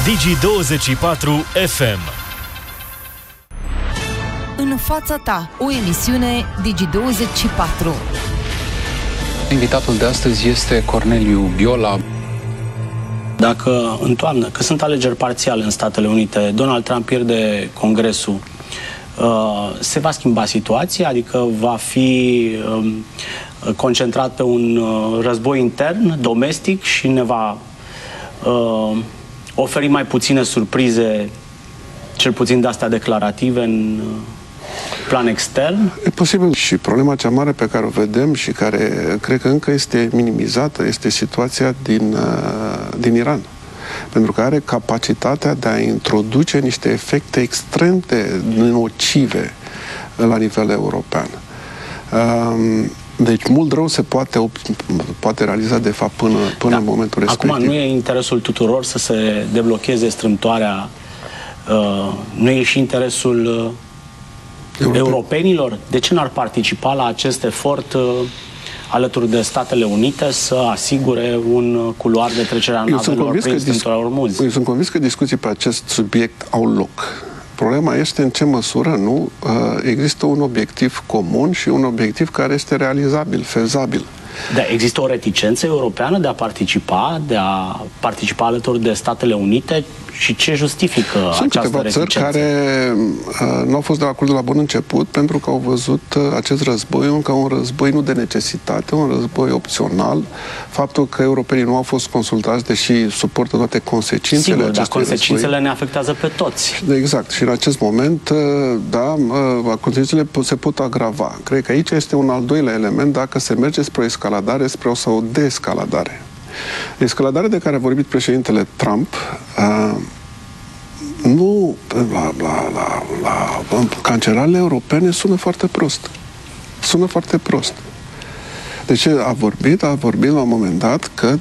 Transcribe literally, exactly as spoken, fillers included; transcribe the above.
Digi douăzeci și patru F M. În fața ta, o emisiune Digi douăzeci și patru. Invitatul de astăzi este Corneliu Biola. Dacă în toamnă, că sunt alegeri parțiale în Statele Unite, Donald Trump pierde Congresul, se va schimba situația? Adică va fi concentrat pe un război intern, domestic, și ne va oferi mai puține surprize, cel puțin de astea declarative, în plan extern? E posibil. Și problema cea mare pe care o vedem și care cred că încă este minimizată este situația din, din Iran. Pentru că are capacitatea de a introduce niște efecte extrem de nocive la nivel european. Deci mult rău se poate, poate realiza de fapt până, până da. în momentul respectiv. Acum nu e interesul tuturor să se deblocheze strâmtoarea, uh, nu e și interesul uh, Europe. europenilor? De ce n-ar participa la acest efort uh, alături de Statele Unite să asigure un culoar de trecere a navelor prin strâmtoarea Ormuz? Eu sunt convins că discuții pe acest subiect au loc. Problema este în ce măsură nu există un obiectiv comun și un obiectiv care este realizabil, fezabil. Da, există o reticență europeană de a participa, de a participa alături de Statele Unite? Și ce justifică Sunt această câteva țări care uh, nu au fost de acord de la bun început pentru că au văzut uh, acest război ca un război nu de necesitate, un război opțional. Faptul că europenii nu au fost consultați, deși suportă toate consecințele Sigur, acestui dar consecințele război. ne afectează pe toți. Exact. Și în acest moment, uh, da, uh, consecințele se pot agrava. Cred că aici este un al doilea element dacă se merge spre o escaladare, spre o, sau o deescaladare. Escaladarea de care a vorbit președintele Trump uh, nu la, la, la, la cancelarele europene sună foarte prost. Sună foarte prost. De ce a vorbit? A vorbit la un moment dat că